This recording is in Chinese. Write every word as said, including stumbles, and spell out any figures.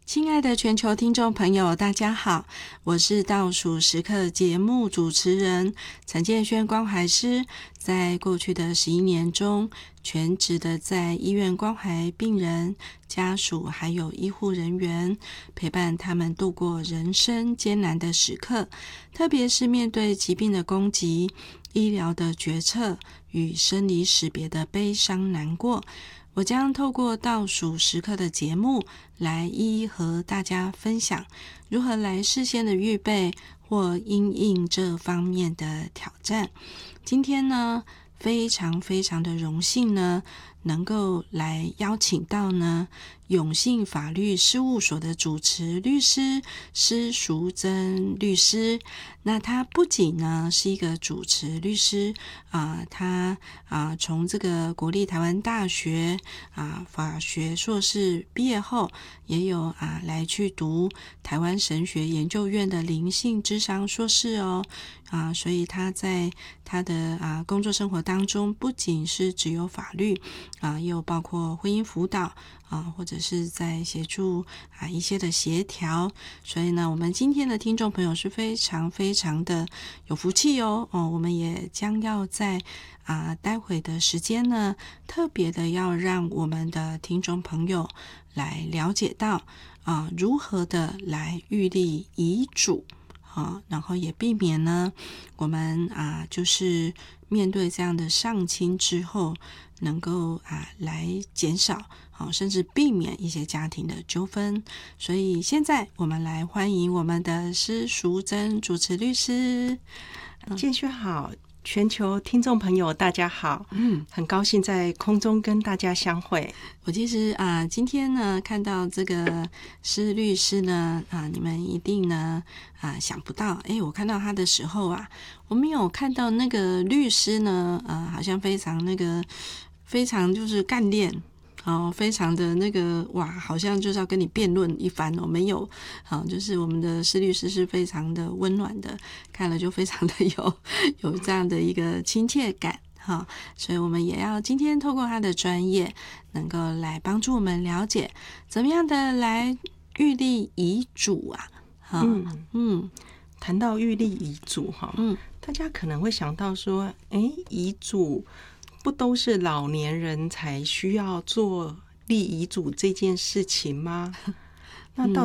亲爱的全球听众朋友，大家好，我是倒数时刻节目主持人陈建轩关怀师。在过去的十一年中，全职的在医院关怀病人、家属还有医护人员，陪伴他们度过人生艰难的时刻，特别是面对疾病的攻击、医疗的决策与生离死别的悲伤难过。我将透过倒数时刻的节目来一一和大家分享如何来事先的预备或因应这方面的挑战。今天呢，非常非常的荣幸呢，能够来邀请到呢永信法律事务所的主持律师施淑珍律师。那他不仅呢是一个主持律师啊、呃，他啊、呃、从这个国立台湾大学啊、呃、法学硕士毕业后，也有啊、呃、来去读台湾神学研究院的灵性諮商硕士哦啊、呃，所以他在他的啊、呃、工作生活当中，不仅是只有法律啊、呃，也有包括婚姻辅导啊，或者是在协助啊一些的协调。所以呢，我们今天的听众朋友是非常非常的有福气哦。哦，我们也将要在啊待会的时间呢，特别的要让我们的听众朋友来了解到啊如何的来预立遗嘱。啊，然后也避免呢，我们啊，就是面对这样的丧亲之后，能够啊来减少，啊，甚至避免一些家庭的纠纷。所以现在我们来欢迎我们的施淑珍主持律师。 建轩好，全球听众朋友大家好，嗯，很高兴在空中跟大家相会。 我其实啊、呃，今天呢看到这个施律师呢啊、呃，你们一定呢啊、呃、想不到，诶，我看到他的时候啊，我没有看到那个律师呢，呃，好像非常那个非常就是干练。哦，非常的那个哇，好像就是要跟你辩论一番哦，没有，好、哦，就是我们的施律师是非常的温暖的，看了就非常的有有这样的一个亲切感。好、哦，所以我们也要今天透过他的专业，能够来帮助我们了解怎么样的来预立遗嘱啊。哦、嗯嗯，谈到预立遗嘱哈，嗯，大家可能会想到说，哎，遗嘱不都是老年人才需要做立遗嘱这件事情吗？那到